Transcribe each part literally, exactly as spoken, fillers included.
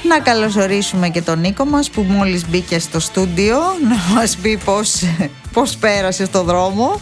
Να καλωσορίσουμε και τον Νίκο μας που μόλις μπήκε στο στούντιο να μας πει πώς, πώς πέρασε στο δρόμο.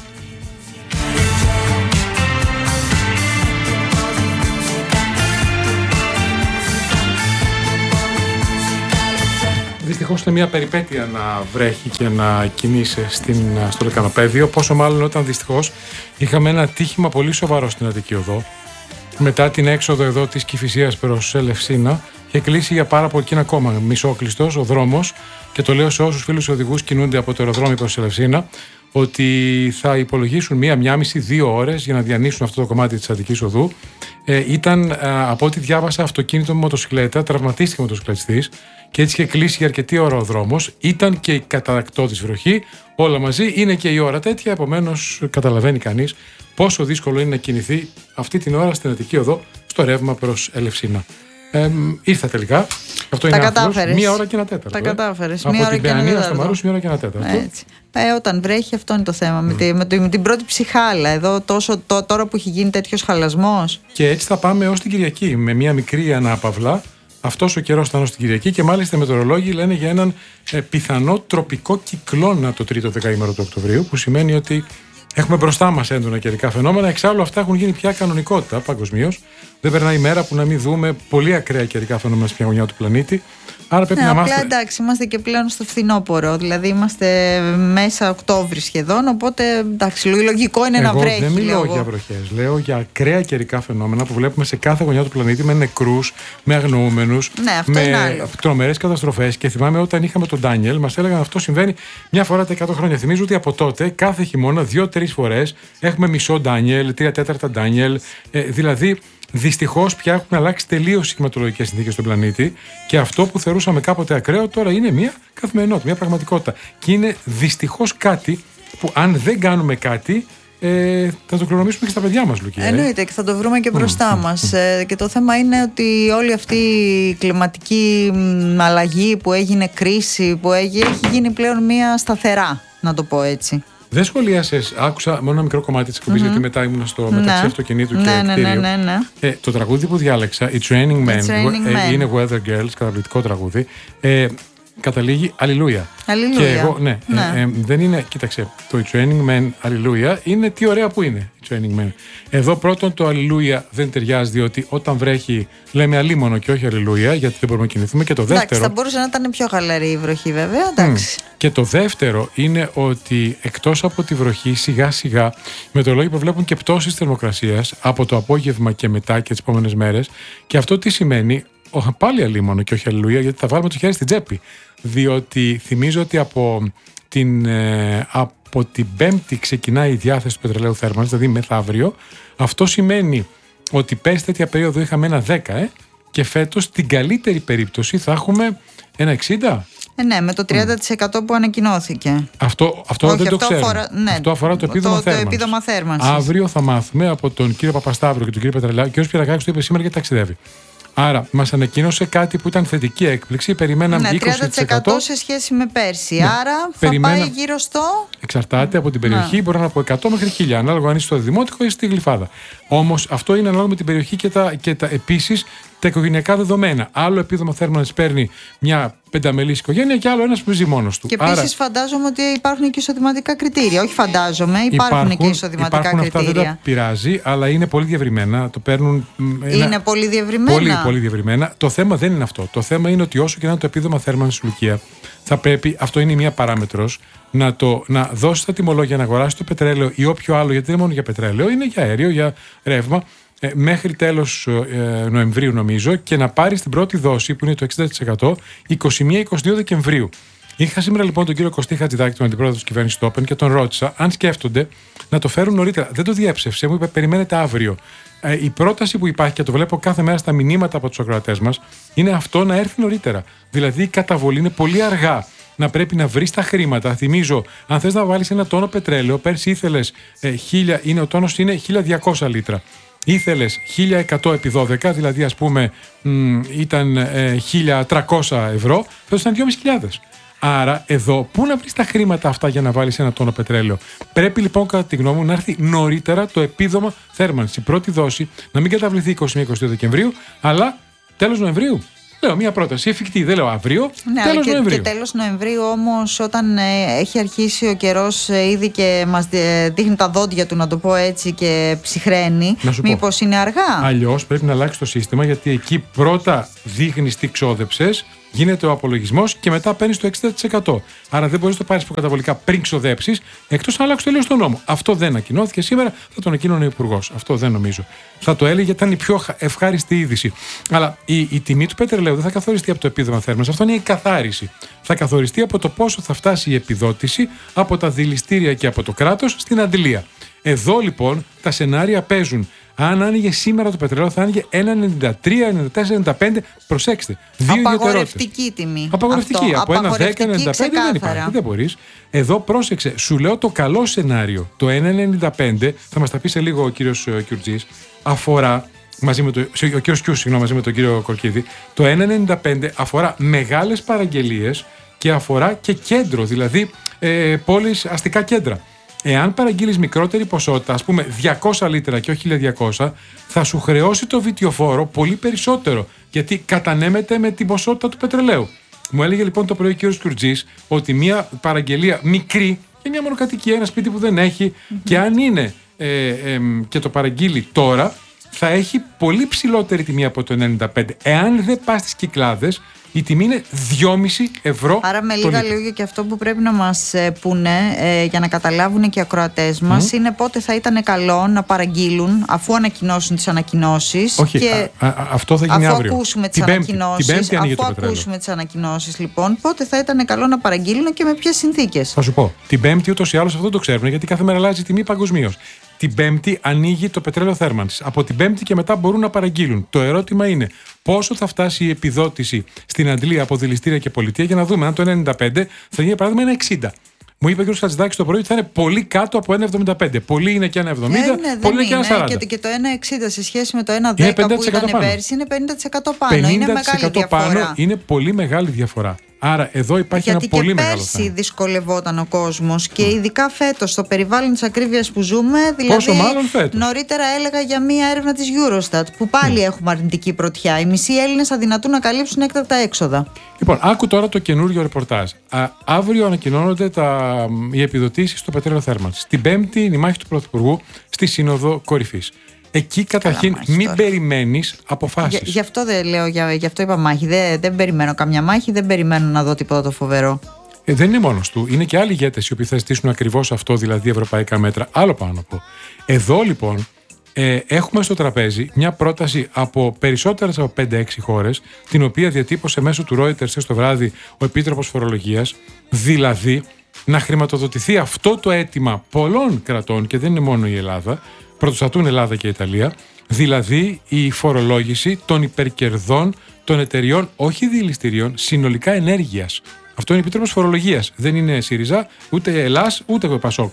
Δυστυχώς είναι μια περιπέτεια να βρέχει και να κινείσαι στην, στο λεκανοπέδιο, πόσο μάλλον όταν δυστυχώς είχαμε ένα ατύχημα πολύ σοβαρό στην Αττική Οδό. Μετά την έξοδο εδώ της Κηφισίας προς Ελευσίνα, είχε κλείσει για πάρα πολύ, και είναι ακόμα μισόκλειστος ο δρόμος, και το λέω σε όσους φίλους οδηγούς κινούνται από το αεροδρόμιο προς Ελευσίνα, ότι θα υπολογίσουν μία, μία μισή, δύο ώρες για να διανύσουν αυτό το κομμάτι της Αττικής Οδού. Ε, ήταν, ε, από ό,τι διάβασα, αυτοκίνητο με μοτοσυκλέτα, τραυματίστηκε ο μοτοσυκλετιστής και έτσι είχε κλείσει για αρκετή ώρα ο δρόμος. Ήταν και η καταρακτώδης βροχή, όλα μαζί. Είναι και η ώρα τέτοια, επομένως καταλαβαίνει κανείς πόσο δύσκολο είναι να κινηθεί αυτή την ώρα στην Αττική Οδό στο ρεύμα προς Ελευσίνα. Ε, ήρθα τελικά. Αυτό τα είναι κατάφερες. Μία ώρα και ένα τέταρτο. Τα κατάφερες. Ε. Μία Από ώρα την και Παιανία στο Μαρούσι, μία ώρα και ένα τέταρτο. Έτσι. Ε, όταν βρέχει, αυτό είναι το θέμα. Mm. Με, τη, με, τη, με την πρώτη ψυχάλα. Εδώ, τόσο, το, τώρα που έχει γίνει τέτοιος χαλασμός. Και έτσι θα πάμε ως την Κυριακή. Με μία μικρή ανάπαυλα. Αυτός ο καιρός θα είναι στην Κυριακή και μάλιστα οι μετεωρολόγοι λένε για έναν ε, πιθανό τροπικό κυκλώνα το τρίτο δεκαήμερο του Οκτωβρίου, που σημαίνει ότι έχουμε μπροστά μας έντονα καιρικά φαινόμενα. Εξάλλου αυτά έχουν γίνει πια κανονικότητα παγκοσμίως. Δεν περνάει ημέρα που να μην δούμε πολύ ακραία καιρικά φαινόμενα στην γωνιά του πλανήτη. Άρα πρέπει ναι, να απλά είμαστε. Εντάξει, είμαστε και πλέον στο φθινόπωρο. Δηλαδή είμαστε μέσα Οκτώβρη σχεδόν. Οπότε εντάξει, λογικό είναι Εγώ να βρέχει. Δεν μιλάω λέω για βροχές. Λέω για ακραία καιρικά φαινόμενα που βλέπουμε σε κάθε γωνιά του πλανήτη, με νεκρούς, με αγνοούμενους, ναι, με τρομερές καταστροφές. Και θυμάμαι όταν είχαμε τον Ντάνιελ, μας έλεγαν αυτό συμβαίνει μια φορά τα εκατό χρόνια. Θυμίζω ότι από τότε κάθε χειμώνα δύο-τρεις φορές έχουμε μισό Ντάνιελ, τρία τέταρτα Ντάνιελ. Ε, δηλαδή. Δυστυχώς πια έχουν αλλάξει τελείως οι κλιματολογικές συνθήκες στον πλανήτη και αυτό που θεωρούσαμε κάποτε ακραίο τώρα είναι μια καθημερινότητα, μια πραγματικότητα. Και είναι δυστυχώς κάτι που αν δεν κάνουμε κάτι ε, θα το κληρονομήσουμε και στα παιδιά μας, Λουκία. Εννοείται και θα το βρούμε και μπροστά mm, μας. Mm, mm. Και το θέμα είναι ότι όλη αυτή η κλιματική αλλαγή που έγινε, κρίση που έγινε, έχει γίνει πλέον μια σταθερά, να το πω έτσι. Δεν σχολίασες, άκουσα μόνο ένα μικρό κομμάτι της εκπομπής, mm-hmm. γιατί μετά ήμουν στο μεταξύ ναι. αυτοκινήτου και ναι, ναι, κτίριο. Ναι, ναι, ναι. Ε, το τραγούδι που διάλεξα, It's Raining Men, It's Raining ε, Men. είναι Weather Girls, καταπληκτικό τραγούδι. Ε, καταλήγει Αλληλούια. Αλληλούια. Και εγώ, ναι, ναι. Ε, ε, δεν είναι, κοίταξε, το It's Raining Men, Αλληλούια, είναι τι ωραία που είναι. It's Raining Men. Εδώ πρώτον το Αλληλούια δεν ταιριάζει, διότι όταν βρέχει λέμε αλίμονο και όχι Αλληλούια, γιατί δεν μπορούμε να κινηθούμε. Και το δεύτερο. Εντάξει, θα μπορούσε να ήταν πιο χαλαρή η βροχή, βέβαια. Εντάξει. Mm. Και το δεύτερο είναι ότι εκτός από τη βροχή, σιγά σιγά οι μετεωρολόγοι προβλέπουν και πτώσεις θερμοκρασίας από το απόγευμα και μετά και τις επόμενες μέρες. Και αυτό τι σημαίνει? Πάλι αλίμονο και όχι Αλληλούια, γιατί θα βάλουμε το χέρι στην τσέπη. Διότι θυμίζω ότι από την, ε, από την Πέμπτη ξεκινάει η διάθεση του πετρελαίου θέρμανσης, δηλαδή μεθαύριο. Αυτό σημαίνει ότι πέρσι τέτοια περίοδο είχαμε ένα δέκα, ε, και φέτος στην καλύτερη περίπτωση θα έχουμε ένα εξήντα. Ε, ναι, με το τριάντα τοις εκατό που ανακοινώθηκε. Αυτό, αυτό Όχι, δεν αυτό το ξέρουμε. Αφορά, ναι, αυτό αφορά το επίδομα το, θέρμανσης. Το επίδομα θέρμανσης. Αύριο θα μάθουμε από τον κύριο Παπασταύρο και τον κύριο Πετρελάκη. Ο κύριος Πυρακάκης το είπε σήμερα και ταξιδεύει. Άρα, μας ανακοίνωσε κάτι που ήταν θετική έκπληξη. Περιμέναμε ναι, είκοσι τοις εκατό. τριάντα τοις εκατό σε σχέση με πέρσι. Ναι. Άρα θα Περιμένα... πάει γύρω στο. Εξαρτάται από την περιοχή, ναι. Μπορεί να από εκατό μέχρι χίλια, ανάλογα αν είσαι στο Δημότικο ή στη Γλυφάδα. Όμως αυτό είναι ανάλογα με την περιοχή και τα, και τα επίσης τα οικογενειακά δεδομένα. Άλλο επίδομα θέρμανσης παίρνει μια πενταμελής οικογένεια και άλλο ένας που ζει μόνος του. Και επίσης Άρα... φαντάζομαι ότι υπάρχουν και εισοδηματικά κριτήρια. Όχι φαντάζομαι, υπάρχουν, υπάρχουν και εισοδηματικά υπάρχουν κριτήρια. Αυτά δεν τα πειράζει, αλλά είναι πολύ διευρυμένα. Το παίρνουν. Ένα... Είναι πολύ διευρυμένα. Πολύ, πολύ διευρυμένα. Το θέμα δεν είναι αυτό. Το θέμα είναι ότι όσο και να είναι το επίδομα θέρμανσης, Λουκία, θα πρέπει, αυτό είναι μία παράμετρος, να, το, να δώσει τα τιμολόγια, να αγοράσει το πετρέλαιο ή όποιο άλλο, γιατί δεν είναι μόνο για πετρέλαιο, είναι για αέριο, για ρεύμα, ε, μέχρι τέλος ε, Νοεμβρίου νομίζω, και να πάρει την πρώτη δόση που είναι το εξήντα τοις εκατό είκοσι μία είκοσι δύο Δεκεμβρίου. Είχα σήμερα λοιπόν τον κύριο Κωστή Χατζηδάκη, τον αντιπρόεδρο της κυβέρνησης του Open, και τον ρώτησα αν σκέφτονται να το φέρουν νωρίτερα. Δεν το διέψευσε, μου είπε περιμένετε αύριο. Ε, η πρόταση που υπάρχει, και το βλέπω κάθε μέρα στα μηνύματα από τους ακροατές μας, είναι αυτό να έρθει νωρίτερα. Δηλαδή η καταβολή είναι πολύ αργά. Να πρέπει να βρεις τα χρήματα. Θυμίζω, αν θες να βάλεις ένα τόνο πετρέλαιο, πέρσι ήθελες ε, χίλια, είναι, ο τόνος είναι χίλια διακόσια λίτρα. Ήθελες χίλια εκατό επί δώδεκα, δηλαδή ας πούμε μ, ήταν ε, χίλια τριακόσια ευρώ, θα ήταν δυόμισι χιλιάδες. Άρα εδώ πού να βρεις τα χρήματα αυτά για να βάλεις ένα τόνο πετρέλαιο? Πρέπει λοιπόν κατά τη γνώμη μου να έρθει νωρίτερα το επίδομα θέρμανσης. Η πρώτη δόση να μην καταβληθεί είκοσι μία είκοσι δύο Δεκεμβρίου, αλλά τέλος Νοεμβρίου. Λέω μια πρόταση εφικτή, δεν λέω αύριο. Ναι, τέλος και, Νοεμβρίου. Και τέλος Νοεμβρίου όμως, όταν ε, έχει αρχίσει ο καιρός ε, ήδη και μας ε, δείχνει τα δόντια του, να το πω έτσι, και ψυχραίνει, μήπως είναι αργά? Αλλιώς πρέπει να αλλάξει το σύστημα, γιατί εκεί πρώτα δείχνεις τι ξόδεψες, γίνεται ο απολογισμός και μετά παίρνεις το εξήντα τοις εκατό. Άρα δεν μπορείς να το πάρεις προκαταβολικά πριν ξοδέψεις, εκτός να αλλάξεις τελείως τον νόμο. Αυτό δεν ανακοινώθηκε σήμερα, θα τον ανακοίνωνε ο Υπουργός. Αυτό δεν νομίζω. Θα το έλεγε, ήταν η πιο ευχάριστη είδηση. Αλλά η, η τιμή του πετρελαίου δεν θα καθοριστεί από το επίδομα θέρμανσης. Αυτό είναι η καθάριση. Θα καθοριστεί από το πόσο θα φτάσει η επιδότηση από τα δηληστήρια και από το κράτος στην αντλία. Εδώ λοιπόν τα σενάρια παίζουν. Αν άνοιγε σήμερα το πετρέλαιο, θα άνοιγε ένα κόμμα ενενήντα τρία, ενενήντα τέσσερα, ενενήντα πέντε. Προσέξτε. Δύο απαγορευτική τιμή. Απαγορευτική. Αυτό. Από ένα δέκα, ενενήντα πέντε δεν υπάρχει. Δεν μπορείς. Εδώ πρόσεξε. Σου λέω το καλό σενάριο. Το ένα κόμμα ενενήντα πέντε, θα μας τα πει σε λίγο ο κύριος Κιουρτζής, αφορά. Μαζί με το, ο κύριος Κιούς, συγγνώμη, μαζί με τον κύριο Κορκίδη. Το ένα κόμμα ενενήντα πέντε αφορά μεγάλες παραγγελίες και αφορά και κέντρο, δηλαδή ε, πόλεις, αστικά κέντρα. Εάν παραγγείλεις μικρότερη ποσότητα, ας πούμε διακόσια λίτρα και όχι χίλια διακόσια, θα σου χρεώσει το βιτιοφόρο πολύ περισσότερο, γιατί κατανέμεται με την ποσότητα του πετρελαίου. Μου έλεγε λοιπόν το πρωί ο κ. Κουρτζής ότι μια παραγγελία μικρή και μια μονοκατοικία, ένα σπίτι που δεν έχει, mm-hmm. και αν είναι ε, ε, και το παραγγείλει τώρα, θα έχει πολύ ψηλότερη τιμή από το ενενήντα πέντε. Εάν δεν πας στις Κυκλάδες, η τιμή είναι δυόμισι ευρώ. Άρα με λίγα λόγια, και αυτό που πρέπει να μας πούνε ε, για να καταλάβουν και οι ακροατές μας, mm. είναι πότε θα ήταν καλό να παραγγείλουν, αφού ανακοινώσουν τις ανακοινώσεις. Όχι, και α, α, αυτό θα γίνει αφού αύριο. Ακούσουμε τις ανακοινώσεις, αφού ακούσουμε τις ανακοινώσεις, λοιπόν, πότε θα ήταν καλό να παραγγείλουν και με ποιες συνθήκες. Θα σου πω. Την Πέμπτη ούτως ή άλλως αυτό το ξέρουν, γιατί κάθε μέρα αλλάζει η τιμή παγκοσμίως. Την Πέμπτη ανοίγει το πετρέλαιο θέρμανσης. Από την Πέμπτη και μετά μπορούν να παραγγείλουν. Το ερώτημα είναι πόσο θα φτάσει η επιδότηση στην αντλία από δηληστήρια και πολιτεία, για να δούμε αν το ένα κόμμα ενενήντα πέντε θα γίνει παράδειγμα ένα κόμμα εξήντα. Μου είπε ο κ. Χατζηδάκης το πρωί ότι θα είναι πολύ κάτω από ένα κόμμα εβδομήντα πέντε. Πολύ είναι και ένα κόμμα εβδομήντα, ε, ναι, πολύ είναι και ένα κόμμα σαράντα. Και, και το ένα κόμμα εξήντα σε σχέση με το ένα κόμμα δέκα που ήταν πάνω. Πέρσι είναι πενήντα τοις εκατό πάνω. πενήντα Είναι τοις εκατό μεγάλη διαφορά. Πάνω είναι πολύ μεγάλη διαφορά. Άρα εδώ υπάρχει Γιατί ένα πολύ μεγάλο θέμα. Γιατί και πέρσι δυσκολευόταν ο κόσμος και ειδικά φέτος, στο περιβάλλον της ακρίβειας που ζούμε, δηλαδή πόσο μάλλον φέτος. Νωρίτερα έλεγα για μία έρευνα της Eurostat που πάλι mm. έχουμε αρνητική πρωτιά. Οι μισοί Έλληνες αδυνατούν να καλύψουν έκτακτα έξοδα. Λοιπόν, άκου τώρα το καινούριο ρεπορτάζ. Α, αύριο ανακοινώνονται τα, οι επιδοτήσεις στο πετρέλαιο θέρμανσης. Την Πέμπτη είναι η μάχη του Πρωθυπουργού στη Σύνοδο Κορυφής. Εκεί καταρχήν μην περιμένεις αποφάσεις. Για, γι' αυτό δεν λέω, για, γι' αυτό είπα μάχη. Δεν, δεν περιμένω καμιά μάχη, δεν περιμένω να δω τίποτα το φοβερό. Ε, δεν είναι μόνος του. Είναι και άλλοι ηγέτες οι οποίοι θα ζητήσουν ακριβώς αυτό, δηλαδή ευρωπαϊκά μέτρα. Άλλο πάνω να πω. Εδώ λοιπόν ε, έχουμε στο τραπέζι μια πρόταση από περισσότερες από πέντε έξι χώρες, την οποία διατύπωσε μέσω του Reuters το βράδυ ο Επίτροπος Φορολογίας, δηλαδή να χρηματοδοτηθεί αυτό το αίτημα πολλών κρατών, και δεν είναι μόνο η Ελλάδα. Πρωτοστατούν Ελλάδα και Ιταλία, δηλαδή η φορολόγηση των υπερκερδών των εταιριών, όχι δηληστηρίων, συνολικά ενέργειας. Αυτό είναι Επίτροπος Φορολογίας. Δεν είναι ΣΥΡΙΖΑ, ούτε Ελλάς, ούτε ΠΑΣΟΚ.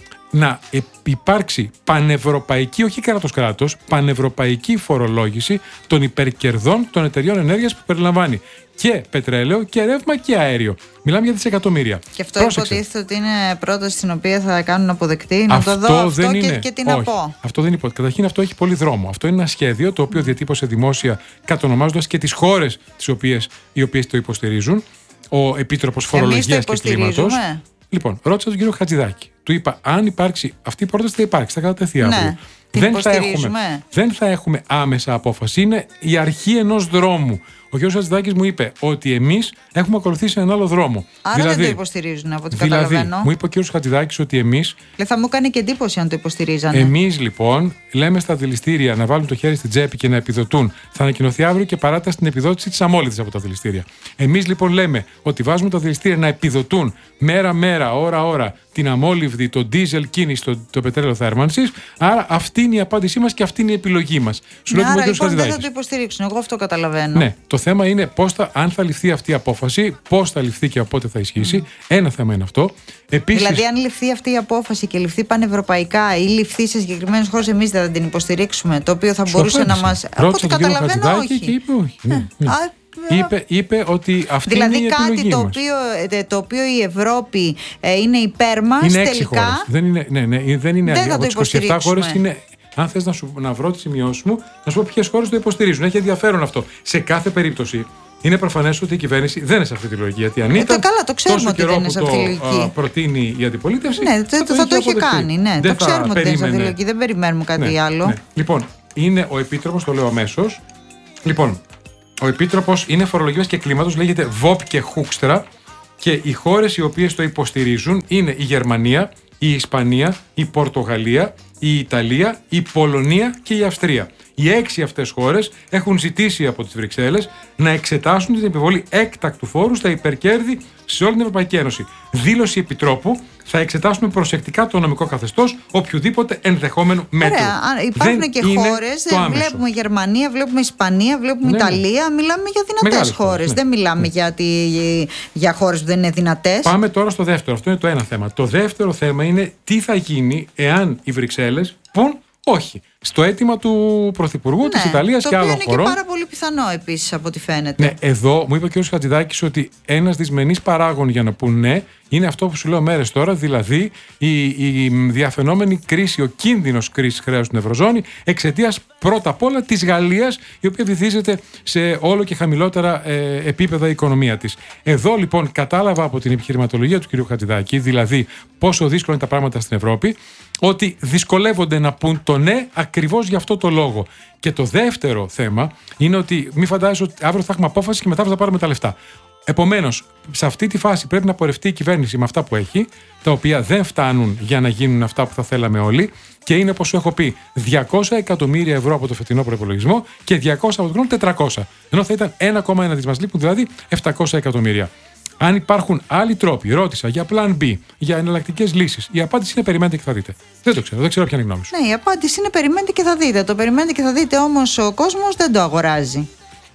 Να υπάρξει πανευρωπαϊκή, όχι κράτος-κράτος, πανευρωπαϊκή φορολόγηση των υπερκερδών των εταιριών ενέργειας, που περιλαμβάνει και πετρέλαιο και ρεύμα και αέριο. Μιλάμε για δισεκατομμύρια. Και αυτό πρόσεξε. Υποτίθεται ότι είναι πρόταση την οποία θα κάνουν αποδεκτή. Να αυτό το δω αυτό δεν και, είναι. και τι να όχι, πω. Αυτό δεν είναι. Καταρχήν, αυτό έχει πολύ δρόμο. Αυτό είναι ένα σχέδιο το οποίο διατύπωσε δημόσια, κατονομάζοντας και τις χώρες τις οποίες, οι οποίες το υποστηρίζουν. Ο Επίτροπος Φορολογίας και Κλίματος. Λοιπόν, ρώτησα τον κύριο Χατζηδάκη. Του είπα, αν υπάρξει αυτή η πρόταση, θα υπάρξει, θα κατατεθεί αύριο. Ναι, δεν, θα έχουμε, δεν θα έχουμε άμεσα απόφαση. Είναι η αρχή ενός δρόμου. Ο κ. Χατζηδάκης μου είπε ότι εμείς έχουμε ακολουθήσει έναν άλλο δρόμο. Άρα δηλαδή, δεν το υποστηρίζουν, από ό,τι δηλαδή, καταλαβαίνω. Μου είπε ο κ. Χατζηδάκης ότι εμείς. Λε, θα μου κάνει και εντύπωση αν το υποστηρίζανε. Εμείς λοιπόν λέμε στα δηληστήρια να βάλουν το χέρι στην τσέπη και να επιδοτούν. Θα ανακοινωθεί αύριο και παράταση στην επιδότηση της αμόλυντας από τα δηληστήρια. Εμείς λοιπόν λέμε ότι βάζουμε τα δηληστήρια να επιδοτούν μέρα-μέρα, ώρα-ώρα την αμόλυβδη, το ντίζελ κίνηση, το, το πετρέλαιο θέρμανσης. Άρα αυτή είναι η απάντησή μας και αυτή είναι η επιλογή μας. Σου ναι, άρα λοιπόν δεν θα το υποστηρίξουν. Εγώ αυτό καταλαβαίνω. Ναι, το θέμα είναι πώς θα, αν θα ληφθεί αυτή η απόφαση, πώς θα ληφθεί και από πότε θα ισχύσει. Mm. Ένα θέμα είναι αυτό. Επίσης, δηλαδή, αν ληφθεί αυτή η απόφαση και ληφθεί πανευρωπαϊκά ή ληφθεί σε συγκεκριμένες χώρες, εμείς δεν θα την υποστηρίξουμε. Το οποίο θα μπορούσε απάντησε. να μας. Από ό,τι καταλαβαίνω, όχι. Και είπε όχι. Ναι, ναι. Α, Είπε, είπε ότι αυτή δηλαδή είναι η κάτι επιλογή το μας. οποίο, το οποίο η Ευρώπη ε, είναι υπέρ μας. Είναι τελικά, έξι χώρες. Δεν είναι, ναι, ναι, δεν είναι δεν θα από το τις είκοσι επτά χώρες είναι. Αν θες να, σου, να βρω τις σημειώσεις μου, να σου πω ποιες χώρες το υποστηρίζουν. Έχει ενδιαφέρον αυτό. Σε κάθε περίπτωση, είναι προφανές ότι η κυβέρνηση δεν είναι σε αυτή τη λογική. Γιατί αν ήταν. Ε, το καλά, το ξέρουμε τόσο ότι καιρό δεν είναι που σε αυτή τη το λογική. α, προτείνει η αντιπολίτευση. Ναι, θα, θα, θα το είχε κάνει. Ναι, δεν το ξέρουμε ότι δεν είναι σε αυτή τη περίμενε. λογική. Δεν περιμένουμε κάτι Ναι, άλλο. ναι. Λοιπόν, είναι ο Επίτροπος, το λέω αμέσως. Λοιπόν, ο Επίτροπος είναι φορολογίας και κλίματος, λέγεται Βοπ και Χούκστρα, και οι χώρες οι οποίες το υποστηρίζουν είναι η Γερμανία, η Ισπανία, η Πορτογαλία, η Ιταλία, η Πολωνία και η Αυστρία. Οι έξι αυτές χώρες έχουν ζητήσει από τις Βρυξέλλες να εξετάσουν την επιβολή έκτακτου φόρου στα υπερκέρδη σε όλη την Ευρωπαϊκή Ένωση. Δήλωση Επιτρόπου: θα εξετάσουμε προσεκτικά το νομικό καθεστώς οποιοδήποτε ενδεχόμενο μέτρο. Ωραία. Υπάρχουν Δεν και είναι χώρες. το άμεσο. Βλέπουμε Γερμανία, βλέπουμε Ισπανία, βλέπουμε Ναι, ναι. Ιταλία. Μιλάμε για δυνατές Μεγάλες χώρες. χώρες, ναι. Δεν μιλάμε Ναι. για, τη, για χώρες που δεν είναι δυνατές. Πάμε τώρα στο δεύτερο. Αυτό είναι το ένα θέμα. Το δεύτερο θέμα είναι τι θα γίνει εάν οι Βρυξέλλες πουν όχι στο αίτημα του Πρωθυπουργού, ναι, της Ιταλίας και άλλων χωρών. Το οποίο είναι και πάρα πολύ πιθανό επίσης από ό,τι φαίνεται. Ναι, εδώ μου είπε ο κ. Χατζηδάκης ότι ένας δυσμενής παράγων για να πούν ναι είναι αυτό που σου λέω μέρες τώρα, δηλαδή η, η διαφαινόμενη κρίση, ο κίνδυνος κρίσης χρέους στην Ευρωζώνη εξαιτίας πρώτα απ' όλα της Γαλλίας, η οποία βυθίζεται σε όλο και χαμηλότερα ε, επίπεδα η οικονομία της. Εδώ λοιπόν κατάλαβα από την επιχειρηματολογία του κ. Χατζηδάκη, δηλαδή πόσο δύσκολα είναι τα πράγματα στην Ευρώπη, ότι δυσκολεύονται να πούν το ναι ακριβώς για αυτό το λόγο. Και το δεύτερο θέμα είναι ότι μην φαντάζεσαι ότι αύριο θα έχουμε απόφαση και μετά θα πάρουμε τα λεφτά. Επομένως, σε αυτή τη φάση πρέπει να πορευτεί η κυβέρνηση με αυτά που έχει, τα οποία δεν φτάνουν για να γίνουν αυτά που θα θέλαμε όλοι, και είναι, όπως σου έχω πει, διακόσια εκατομμύρια ευρώ από το φετινό προϋπολογισμό και διακόσια από τον χρόνο τετρακόσια. Ενώ θα ήταν ένα κόμμα ένα δις μας λείπουν, δηλαδή επτακόσια εκατομμύρια. Αν υπάρχουν άλλοι τρόποι, ρώτησα για Plan B, για εναλλακτικές λύσεις. Η απάντηση είναι περιμένετε και θα δείτε. Δεν το ξέρω, δεν ξέρω ποια είναι η γνώμη σου. Ναι, η απάντηση είναι περιμένετε και θα δείτε. Το περιμένετε και θα δείτε όμως ο κόσμος δεν το αγοράζει.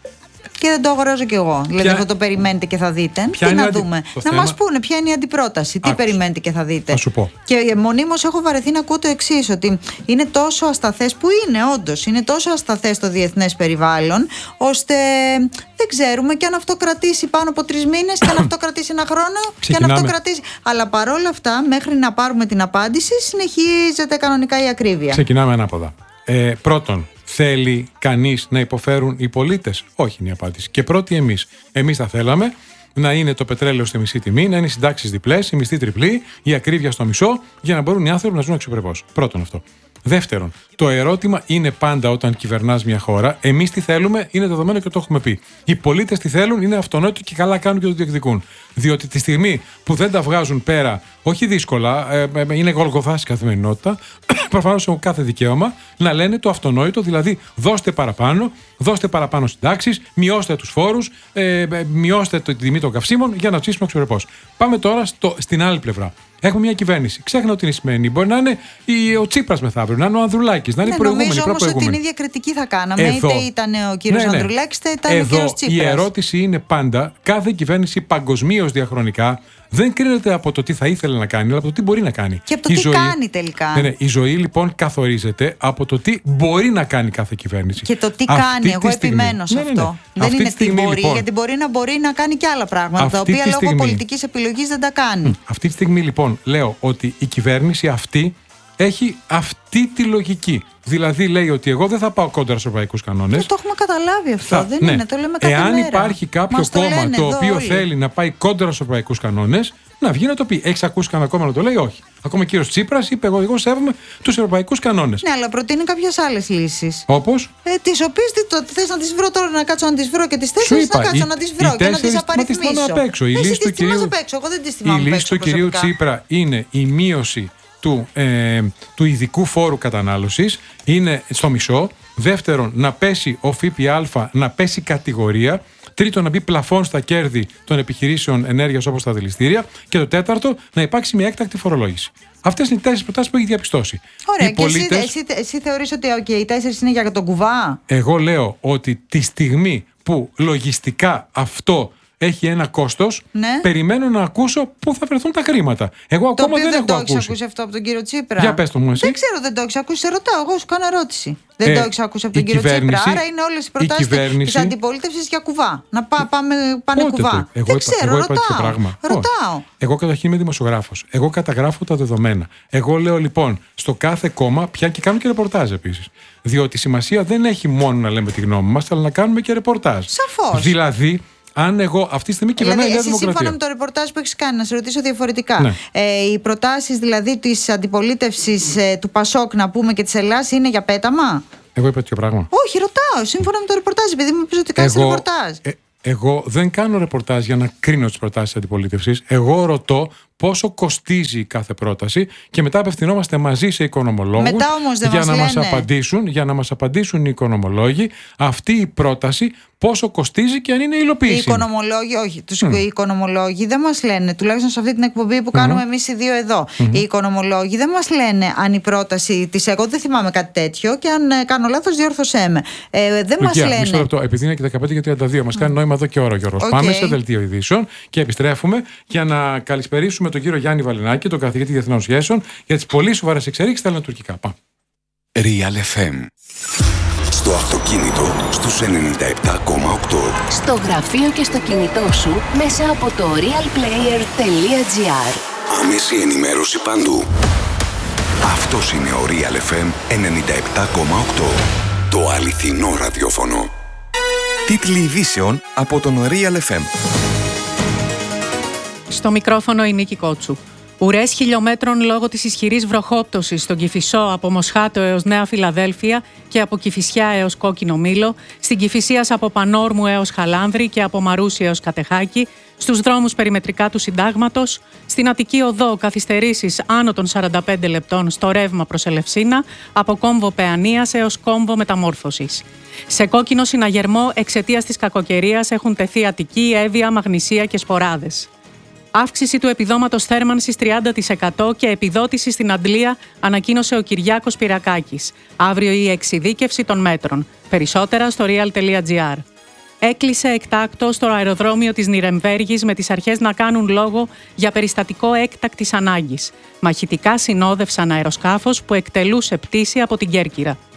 Και δεν το αγοράζω κι εγώ. Ποια... Δηλαδή, αυτό το περιμένετε και θα δείτε. Ποια τι να αντι... δούμε. Να θέμα... μας πούνε ποια είναι η αντιπρόταση. Τι Άκουσα. περιμένετε και θα δείτε. Θα σου πω. Και μονίμως έχω βαρεθεί να ακούω το εξής, ότι είναι τόσο ασταθές, που είναι όντως, είναι τόσο ασταθές το διεθνές περιβάλλον, ώστε δεν ξέρουμε και αν αυτό κρατήσει πάνω από τρεις μήνες, και αν αυτό κρατήσει ένα χρόνο, Ξεκινάμε. και αν αυτό κρατήσει. Αλλά παρόλα αυτά, μέχρι να πάρουμε την απάντηση, συνεχίζεται κανονικά η ακρίβεια. Ξεκινάμε ανάποδα. Ε, πρώτον, θέλει κανείς να υποφέρουν οι πολίτες? Όχι, είναι η απάντηση. Και πρώτοι εμείς. Εμείς θα θέλαμε να είναι το πετρέλαιο στη μισή τιμή, να είναι οι συντάξεις διπλές, η μισθή τριπλή, η ακρίβεια στο μισό, για να μπορούν οι άνθρωποι να ζουν αξιοπρεπώς. Πρώτον αυτό. Δεύτερον, το ερώτημα είναι πάντα όταν κυβερνάς μια χώρα, εμείς τι θέλουμε, είναι δεδομένο και το έχουμε πει. Οι πολίτες τι θέλουν, είναι αυτονόητο και καλά κάνουν και το διεκδικούν. Διότι τη στιγμή που δεν τα βγάζουν πέρα, όχι δύσκολα, ε, ε, είναι γολγοθά στην καθημερινότητα, προφανώς έχουν κάθε δικαίωμα να λένε το αυτονόητο, δηλαδή δώστε παραπάνω, δώστε παραπάνω συντάξεις, μειώστε τους φόρους, ε, ε, μειώστε τη τιμή των καυσίμων για να ψήσουμε αξιοπρεπώς. Πάμε τώρα στο, στην άλλη πλευρά. Έχουμε μια κυβέρνηση. Ξέχνα ότι είναι σημαίνει. Μπορεί να είναι η, ο Τσίπρας μεθαύριο, να είναι ο Ανδρουλάκης, να είναι ναι, η προηγούμενη. Νομίζω όμως ότι την ίδια κριτική θα κάναμε. Εδώ, είτε ήταν ο κύριος ναι, ναι. Ανδρουλάκης, είτε ήταν Εδώ, ο κύριος Τσίπρας. Η ερώτηση είναι πάντα, κάθε κυβέρνηση παγκοσμίως διαχρονικά δεν κρίνεται από το τι θα ήθελε να κάνει, αλλά από το τι μπορεί να κάνει. Και από το η τι ζωή, κάνει τελικά. Ναι, ναι, η ζωή λοιπόν καθορίζεται από το τι μπορεί να κάνει κάθε κυβέρνηση. Και το τι αυτή κάνει, εγώ στιγμή, επιμένω σε ναι, ναι, ναι. αυτό. Δεν Αυτή είναι τη στιγμή, τι μπορεί, λοιπόν, γιατί μπορεί να μπορεί να κάνει και άλλα πράγματα, αυτή τα οποία τη λόγω στιγμή, πολιτικής επιλογής δεν τα κάνει. Αυτή τη στιγμή λοιπόν λέω ότι η κυβέρνηση αυτή έχει αυτή τη λογική. Δηλαδή λέει ότι εγώ δεν θα πάω κόντρα στους ευρωπαϊκούς κανόνες. Το έχουμε καταλάβει αυτό. Θα, δεν ναι. είναι, το λέμε κάθε Εάν μέρα. υπάρχει κάποιο Μας το κόμμα λένε το εδώ οποίο όλοι. θέλει να πάει κόντρα στους ευρωπαϊκούς κανόνες, να βγει να το πει. Έχεις ακούσει κανένα κόμμα να το λέει? Όχι. Ακόμα ο κύριος Τσίπρας είπε: Εγώ, εγώ σέβομαι τους ευρωπαϊκούς κανόνες. Ναι, αλλά προτείνει κάποιες άλλες λύσεις. Όπως? Ε, τις οποίες θες να τις βρω τώρα, να κάτσω να τις βρω, και τις Σου τέσσερις είπα, να κάτσω οι- να τις οι βρω και να τις τέσσερις, μα τις απαριθμίσω. θυμάμαι απ' έξω. Η Εσύ λύση τις του θυμάσαι κυρίου- απ' έξω, εγώ δεν τις Η θυμάμαι απ' λύση έξω του κυρίου προσωπικά. Τσίπρα είναι η μείωση του, ε, του ειδικού φόρου κατανάλωσης, είναι στο μισό. Δεύτερον, να πέσει ο ΦΠΑ, να πέσει κατηγορία. Τρίτον, να μπει πλαφόν στα κέρδη των επιχειρήσεων ενέργειας όπως τα δηληστήρια. Και το τέταρτο, να υπάρξει μια έκτακτη φορολόγηση. Αυτές είναι οι τέσσερις προτάσεις που έχει διαπιστώσει. Ωραία, Οι και πολίτες, εσύ, εσύ, εσύ θεωρείς ότι okay, οι τέσσερις είναι για τον κουβά. εγώ λέω ότι τη στιγμή που λογιστικά αυτό έχει ένα κόστος, Ναι. περιμένω να ακούσω πού θα βρεθούν τα χρήματα. Εγώ Το ακόμα οποίο δεν, δεν το έχω έχεις ακούσει. ακούσει αυτό από τον κύριο Τσίπρα. Για πες το μου εσύ. Δεν ξέρω, δεν το έχεις ακούσει. Σε ρωτάω, εγώ σου κάνω ερώτηση. Δεν Ε, το έχεις ακούσει από η τον κύριο Τσίπρα. κυβέρνηση- Άρα είναι όλες οι η προτάσεις κυβέρνηση- της αντιπολίτευσης για κουβά. Να πά, πάμε, πάνε Πότε κουβά. το είπα? Εγώ δεν είπα- ξέρω, εγώ είπα τέτοιο ρωτάω. πράγμα. Ρωτάω. Όχι. Εγώ καταρχήν είμαι δημοσιογράφος. Εγώ καταγράφω τα δεδομένα. Εγώ λέω λοιπόν στο κάθε κόμμα, πια και κάνω και ρεπορτάζ επίσης. Διότι σημασία δεν έχει μόνο να λέμε τη γνώμη μας, αλλά να κάνουμε και ρεπορτάζ. Σαφώς. Δηλαδή, αν εγώ αυτή τη στιγμή κυβερνάει η Νέα Δημοκρατία. Σύμφωνα με το ρεπορτάζ που έχει κάνει, να σε ρωτήσω διαφορετικά. Ναι. Ε, οι προτάσεις δηλαδή της αντιπολίτευσης ε, του Πασόκ, να πούμε, και της Ελλάδας είναι για πέταμα. Εγώ είπα τέτοιο πράγμα. Όχι, ρωτάω. Σύμφωνα με το ρεπορτάζ, επειδή μου πει ότι κάνει ρεπορτάζ. Ε, εγώ δεν κάνω ρεπορτάζ για να κρίνω τις προτάσεις της αντιπολίτευσης. Εγώ ρωτώ πόσο κοστίζει κάθε πρόταση και μετά απευθυνόμαστε μαζί σε οικονομολόγους για, να μας απαντήσουν, για να μας απαντήσουν οι οικονομολόγοι αυτή η πρόταση πόσο κοστίζει και αν είναι υλοποίηση. Οι οικονομολόγοι, όχι. Τους mm. Οι οικονομολόγοι δεν μας λένε, τουλάχιστον σε αυτή την εκπομπή που κάνουμε mm-hmm. εμείς οι δύο εδώ. Mm-hmm. Οι οικονομολόγοι δεν μας λένε αν η πρόταση της εγώ δεν θυμάμαι κάτι τέτοιο και αν ε, κάνω λάθος διόρθωσέ με. Ε, δεν μας λένε. Μισό λεπτό, επειδή είναι και δεκαπέντε και τριάντα δύο, μας κάνει νόημα εδώ και ώρα, Γιώργος. Okay. Πάμε σε δελτίο ειδήσεων και επιστρέφουμε για να καλησπερίσουμε τον κύριο Γιάννη Βαλινάκη, τον καθηγητή Διεθνών Σχέσεων, για τις πολύ σοβαρές εξελίξεις στα ελληνοτουρκικά. Πάμε. Real εφ εμ. Στο αυτοκίνητο στους ενενήντα επτά κόμμα οκτώ. Στο γραφείο και στο κινητό σου μέσα από το realplayer.gr. Άμεση ενημέρωση παντού. Αυτός είναι ο Real εφ εμ ενενήντα επτά κόμμα οκτώ. Το αληθινό ραδιόφωνο. Τίτλοι ειδήσεων από τον Real εφ εμ. Στο μικρόφωνο η Νίκη Κότσου. Ουρές χιλιόμετρων λόγω της ισχυρής βροχόπτωσης στον Κηφισό από Μοσχάτο έως Νέα Φιλαδέλφια και από Κηφισιά έως Κόκκινο Μήλο, στην Κηφισίας από Πανόρμου έως Χαλάνδρη και από Μαρούσι έως Κατεχάκη, στους δρόμους περιμετρικά του Συντάγματος, στην Αττική Οδό καθυστερήσεις άνω των σαράντα πέντε λεπτών στο ρεύμα προς Ελευσίνα, από Κόμβο Παιανίας έως Κόμβο Μεταμόρφωσης. Σε κόκκινο συναγερμό εξαιτίας της κακοκαιρίας έχουν τεθεί Αττική, Εύβοια, Μαγνησία και Σποράδες. Αύξηση του επιδόματος θέρμανσης τριάντα τοις εκατό και επιδότηση στην Αντλία, ανακοίνωσε ο Κυριάκος Πυρακάκης. Αύριο η εξειδίκευση των μέτρων. Περισσότερα στο real.gr. Έκλεισε εκτάκτο στο αεροδρόμιο της Νιρεμβέργης με τις αρχές να κάνουν λόγο για περιστατικό έκτακτης ανάγκης. Μαχητικά συνόδευσαν αεροσκάφος που εκτελούσε πτήση από την Κέρκυρα.